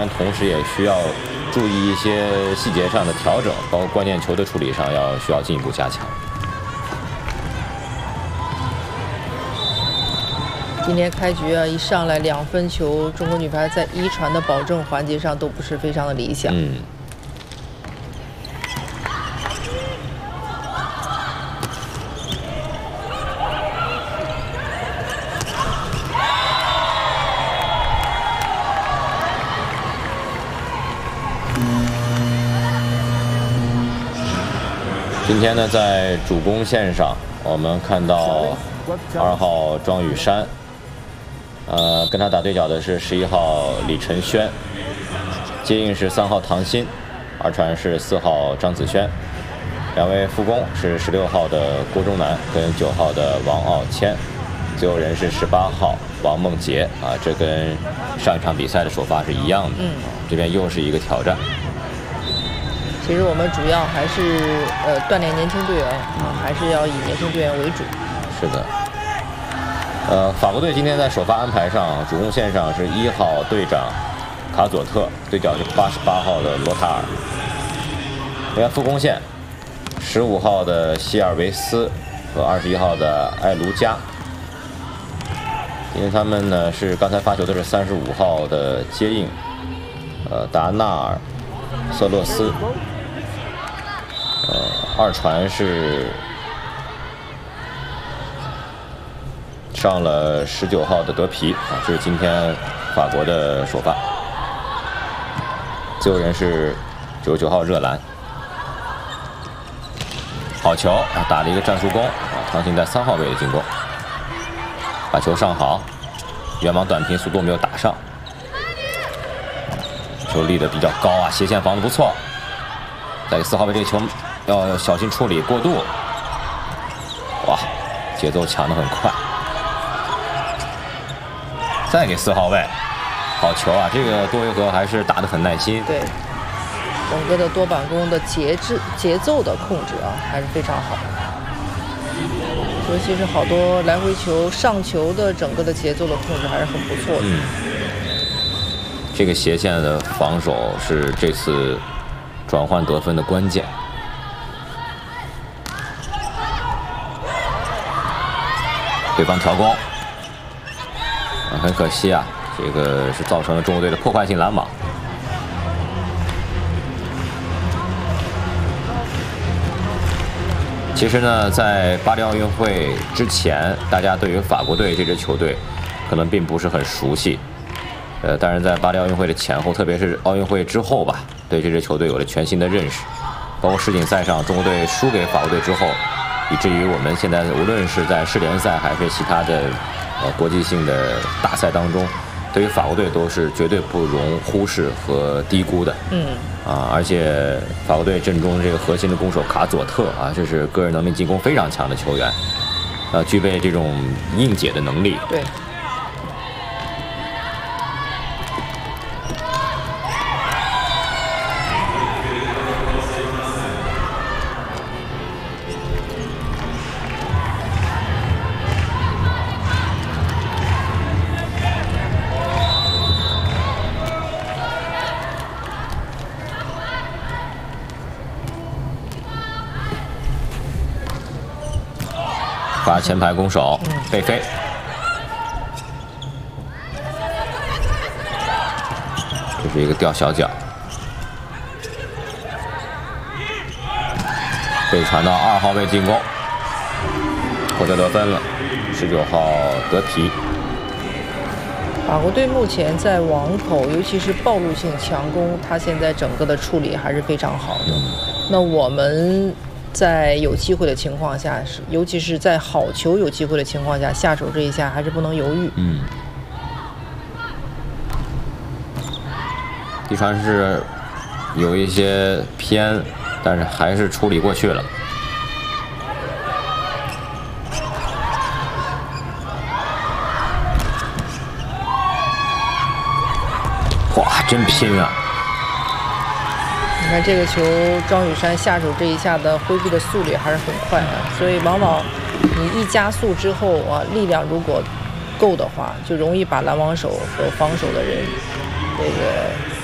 但同时也需要注意一些细节上的调整，包括关键球的处理上需要进一步加强。 今天开局啊，一上来2分球，中国女排在一传的保证环节上都不是非常的理想。 今天呢，在主攻线上，我们看到2号庄雨珊，跟他打对角的是11号李晨轩，接应是3号唐鑫，二传是4号张子萱，两位副攻是16号的郭忠南跟9号的王傲谦，最后人是18号王梦洁啊，这跟上一场比赛的首发是一样的。这边又是一个挑战。 其实我们主要还是锻炼年轻队员啊，还是要以年轻队员为主。 是的。法国队今天在首发安排上，主攻线上是1号队长卡佐特，对角是88号的罗塔尔。另外副攻线15号的希尔维斯和21号的艾卢加。因为他们呢是刚才发球的是35号的接应，达纳尔瑟洛斯。二传是上了19号的德皮啊，这是今天法国的首发。最后人是99号热兰。好球啊，打了一个战术攻啊，唐鑫在3号位的进攻，把球上好，远网短平，速度没有打上，球立得比较高啊，斜线防得不错。在4号位这个球要小心处理过度，哇，节奏抢得很快。再给4号位，好球啊！这个多维和还是打得很耐心。 对，整个的多板弓的节奏的控制啊，还是非常好。尤其是好多来回球、上球的整个的节奏的控制还是很不错的。 这个斜线的防守是这次转换得分的关键。对方调攻，很可惜啊，这个是造成了中国队的破坏性拦网。其实呢，在巴黎奥运会之前，大家对于法国队这支球队可能并不是很熟悉。但是在巴黎奥运会的前后，特别是奥运会之后吧，对这支球队有了全新的认识。包括世锦赛上，中国队输给法国队之后，以至于我们现在无论是在世联赛还是其他的国际性的大赛当中，对于法国队都是绝对不容忽视和低估的。而且法国队阵中这个核心的攻手卡佐特啊，这是个人能力进攻非常强的球员，具备这种应解的能力。 对。 罚前排攻手贝飞，这是一个吊小脚，被传到2号位进攻，获得得分了，19号德皮。 法国队目前在网口，尤其是暴露性强攻，他现在整个的处理还是非常好的。那我们在有机会的情况下，尤其是在好球有机会的情况下，下手这一下还是不能犹豫。 第传是有一些偏，但是还是处理过去了。哇，真拼啊！ 你看这个球，庄雨珊下手这一下的挥臂的速率还是很快的，所以往往你一加速之后啊，力量如果够的话，就容易把拦网手和防守的人这个